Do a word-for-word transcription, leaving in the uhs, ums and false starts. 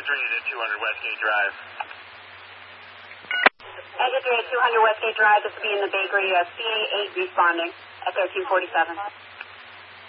three to two hundred Westgate Drive. Engine three to two hundred Westgate Drive, this will be in the bakery, uh, C A eight responding at thirteen forty-seven.